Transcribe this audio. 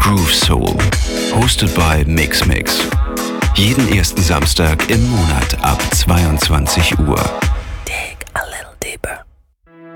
Groove Soul, hosted by Mix. Jeden ersten Samstag im Monat ab 22 Uhr.